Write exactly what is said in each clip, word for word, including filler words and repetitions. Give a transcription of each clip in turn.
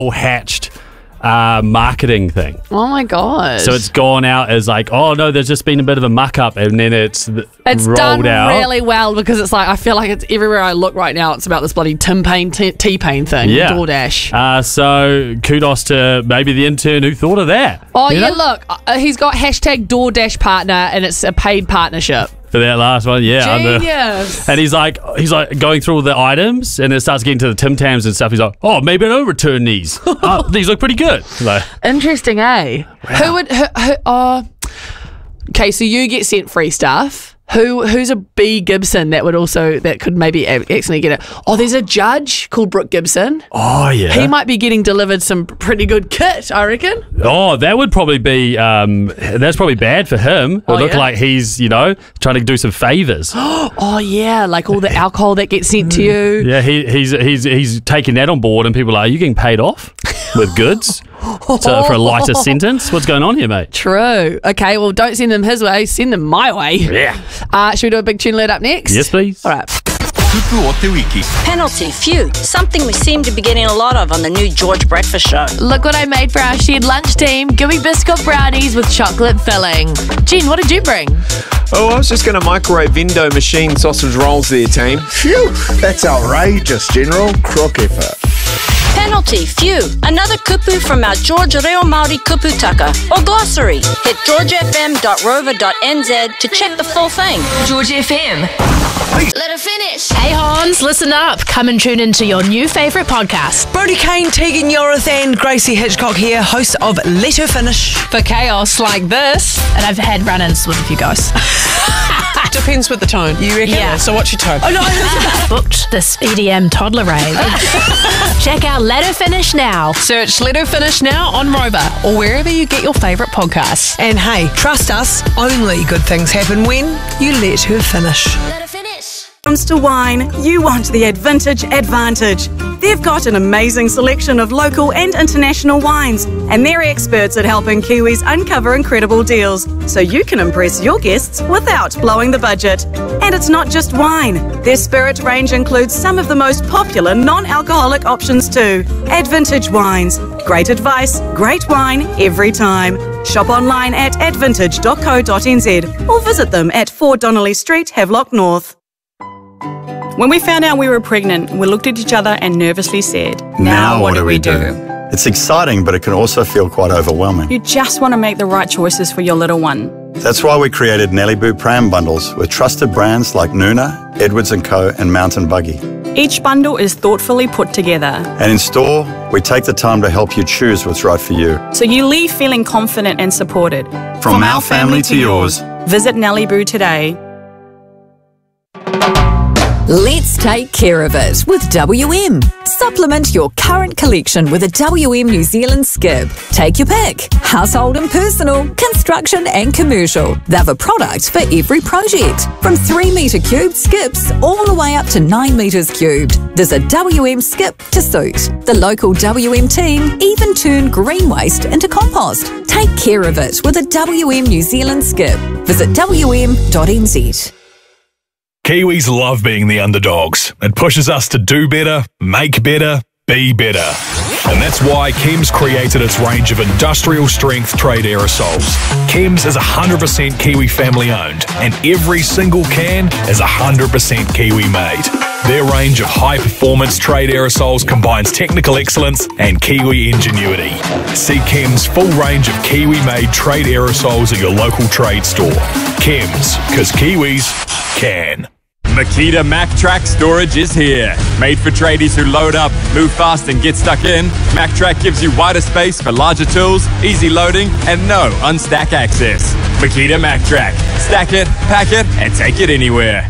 hatched uh, marketing thing. Oh my god! So it's gone out as like, oh no, there's just been a bit of a muck up, and then it's it's rolled done out really well because it's like I feel like it's everywhere I look right now. It's about this bloody Tim Payne t- T-Pain thing. Yeah. DoorDash. Uh, so kudos to maybe the intern who thought of that. Oh you yeah, know? look, uh, he's got hashtag DoorDash partner, and it's a paid partnership. For that last one, yeah. under- Genius. and he's like, he's like going through all the items, and it starts getting to the Tim Tams and stuff. He's like, oh, maybe I'll return these. oh, these look pretty good. Like, Interesting, eh? Wow. Who would? Who, who, uh, okay, so you get sent free stuff. Who who's a B Gibson that would also that could maybe accidentally get it? Oh, there's a judge called Brooke Gibson. oh yeah. He might be getting delivered some pretty good kit, I reckon. Oh, that would probably be, um, that's probably bad for him. It Oh, would look yeah? like he's, you know, trying to do some favours. Oh yeah, like all the alcohol that gets sent to you. yeah, he, he's he's he's taking that on board, and people are like, are you getting paid off with goods so, for a lighter sentence? What's going on here, mate? True. Okay, well, don't send them his way. Send them my way. Yeah. Uh, should we do a big tune alert up next? Yes, please. All right. Tupu o te wiki. Penalty, phew. Something we seem to be getting a lot of on the new George Breakfast Show. Look what I made for our shared lunch team. Gooey biscuit brownies with chocolate filling. Jen, what did you bring? Oh, I was just going to microwave window machine sausage rolls there, team. Phew, that's outrageous, General. Crook effort. Penalty, phew. Another kupu from our George Reo Māori kupu taka or glossary. Hit george f m dot rover dot n z to check the full thing. George F M. Let her finish. Hey Hans, listen up. Come and tune into your new favourite podcast. Brody Kane, Tegan Yorith and Gracie Hitchcock here, hosts of Let Her Finish. For chaos like this. And I've had run-ins with a few guys. Depends with the tone. You reckon? Yeah. So what's your tone? Oh, no. Booked this E D M toddler rave. Check out Let Her Finish now. Search Let Her Finish now on Rover or wherever you get your favourite podcasts. And hey, trust us, only good things happen when you let her finish. Let her finish. Comes to wine, you want the Advintage Advantage. They've got an amazing selection of local and international wines, and they're experts at helping Kiwis uncover incredible deals, so you can impress your guests without blowing the budget. And it's not just wine. Their spirit range includes some of the most popular non-alcoholic options too. Advintage Wines. Great advice, great wine every time. Shop online at advintage dot co dot n z or visit them at four Donnelly Street, Havelock North. When we found out we were pregnant, we looked at each other and nervously said, Now what do we do? It's exciting, but it can also feel quite overwhelming. You just want to make the right choices for your little one. That's why we created Nelly Boo Pram Bundles with trusted brands like Nuna, Edwards and Co and Mountain Buggy. Each bundle is thoughtfully put together, And in store, we take the time to help you choose what's right for you. so you leave feeling confident and supported. From our family to yours. Visit Nelly Boo today. Let's take care of it with W M. Supplement your current collection with a W M New Zealand skip. Take your pick. Household and personal, construction and commercial. They've a product for every project. From three metre cubed skips all the way up to nine metres cubed. There's a W M skip to suit. The local W M team even turn green waste into compost. Take care of it with a W M New Zealand skip. Visit w m dot n z. Kiwis love being the underdogs. It pushes us to do better, make better, be better. And that's why Chems created its range of industrial strength trade aerosols. Chems is one hundred percent Kiwi family owned, and every single can is one hundred percent Kiwi made. Their range of high performance trade aerosols combines technical excellence and Kiwi ingenuity. See Chems' full range of Kiwi made trade aerosols at your local trade store. Chems, because Kiwis can. Makita MacTrack Storage is here. Made for tradies who load up, move fast and get stuck in, MacTrack gives you wider space for larger tools, easy loading and no unstack access. Makita MacTrack. Stack it, pack it and take it anywhere.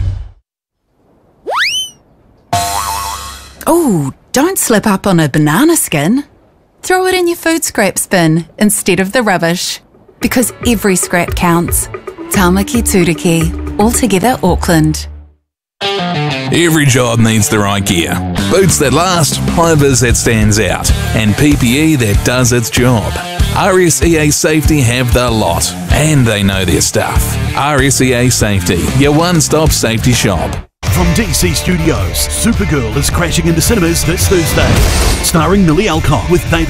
Oh, don't slip up on a banana skin. Throw it in your food scraps bin instead of the rubbish. Because every scrap counts. Tamaki Turiki, altogether Auckland. Every job needs the right gear. Boots that last, high-vis that stands out, and P P E that does its job. R S E A Safety have the lot, and they know their stuff. R S E A Safety, your one-stop safety shop. From D C Studios, Supergirl is crashing into cinemas this Thursday. Starring Millie Alcock with David